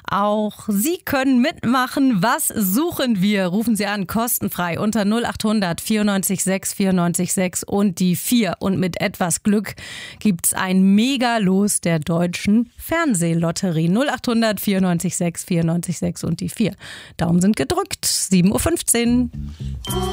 Auch Sie können mitmachen. Was suchen wir? Rufen Sie an, kostenfrei unter 0800 94 6 94 6 und die 4. Und mit etwas Glück gibt's ein Mega-Los der Deutschen Fernsehlotterie. 0800 94 6 94 6 und die 4. Daumen sind gedrückt. 7:15 Uhr.